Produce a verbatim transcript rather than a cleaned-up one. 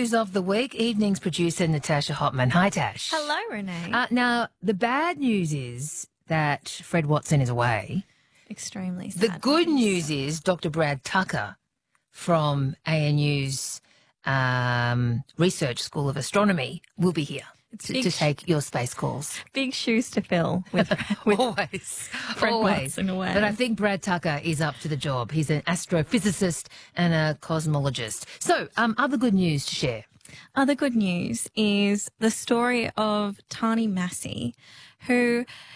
news of the week. Evenings producer Natasha Hotman. Hi, Tash. Hello, Renee. Uh, now, the bad news is that Fred Watson is away. Extremely sad. The good news is Doctor Brad Tucker from A N U's um, Research School of Astronomy will be here to, to take your space calls. Big shoes to fill with, with always, Fred always. Watson away. But I think Brad Tucker is up to the job. He's an astrophysicist and a cosmologist. So, um, other good news to share. Other good news is the story of Tani Massey, who